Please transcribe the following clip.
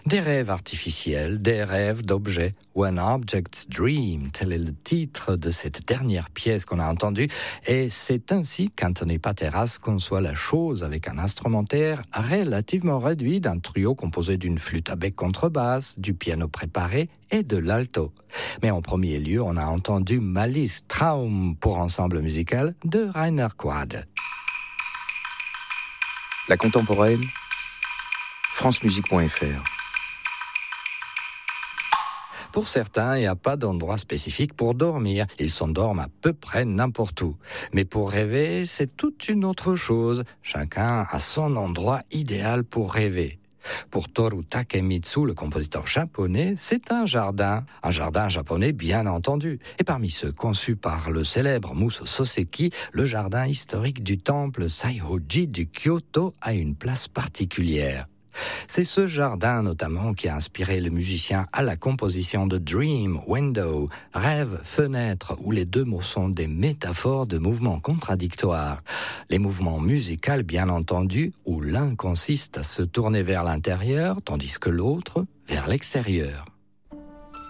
Des rêves artificiels, des rêves d'objets, ou un object's dream, tel est le titre de cette dernière pièce qu'on a entendue, et c'est ainsi qu'Anthony Pateras conçoit la chose avec un instrumentaire relativement réduit d'un trio composé d'une flûte à bec contrebasse, du piano préparé et de l'alto. Mais en premier lieu, on a entendu Malice Traum pour ensemble musical de Rainer Quad. La contemporaine, francemusique.fr. Pour certains, il n'y a pas d'endroit spécifique pour dormir. Ils s'endorment à peu près n'importe où. Mais pour rêver, c'est toute une autre chose. Chacun a son endroit idéal pour rêver. Pour Toru Takemitsu, le compositeur japonais, c'est un jardin japonais bien entendu. Et parmi ceux conçus par le célèbre Muso Soseki, le jardin historique du temple Saihoji du Kyoto a une place particulière. C'est ce jardin notamment qui a inspiré le musicien à la composition de Dream, Window, Rêve, Fenêtre, où les deux mots sont des métaphores de mouvements contradictoires. Les mouvements musicaux, bien entendu, où l'un consiste à se tourner vers l'intérieur, tandis que l'autre vers l'extérieur.